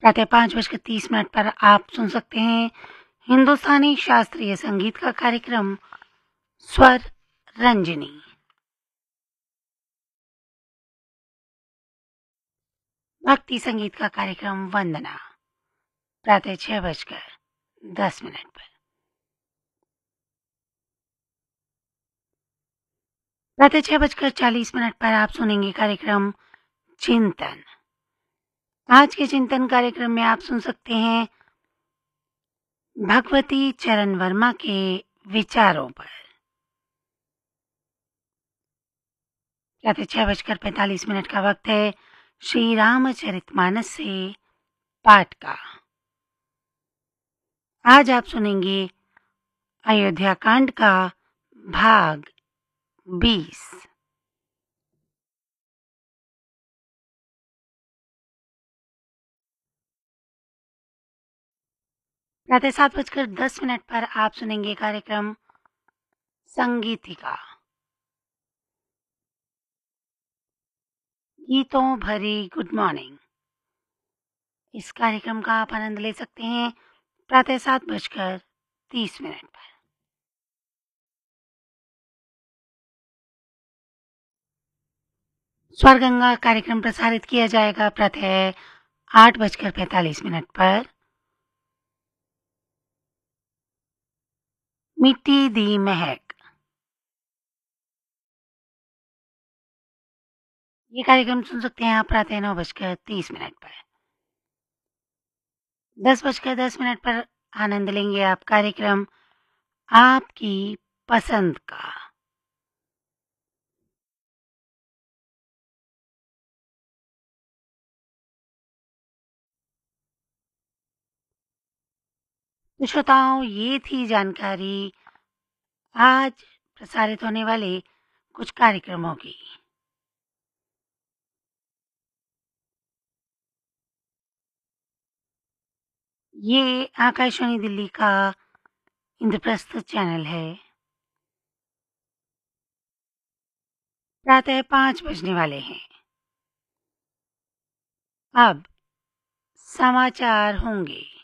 प्रातः 5:30 पर आप सुन सकते हैं हिंदुस्तानी शास्त्रीय संगीत का कार्यक्रम स्वर रंजनी। भक्ति संगीत का कार्यक्रम वंदना प्रातः 6:10 पर। प्रातः 6:40 पर आप सुनेंगे कार्यक्रम चिंतन। आज के चिंतन कार्यक्रम में आप सुन सकते हैं भगवती चरण वर्मा के विचारों पर। प्रातः 6:45 का वक्त है श्री रामचरितमानस से पाठ का। आज आप सुनेंगे अयोध्या कांड का भाग 20। प्रातः 7:10 पर आप सुनेंगे कार्यक्रम संगीतिका। गीतों भरी गुड मॉर्निंग। इस कार्यक्रम का आप आनंद ले सकते हैं प्रातः 7:30 पर। स्वर गंगा कार्यक्रम प्रसारित किया जाएगा प्रातः 8:45 पर। मिट्टी दी महक, ये कार्यक्रम सुन सकते हैं आप प्रातः 9:30 पर। 10:10 पर आनंद लेंगे आप कार्यक्रम आपकी पसंद का। तो श्रोताओं, ये थी जानकारी आज प्रसारित होने वाले कुछ कार्यक्रमों की। ये आकाशवाणी दिल्ली का इंद्रप्रस्थ चैनल है। प्रातः 5 बजने वाले हैं। अब समाचार होंगे।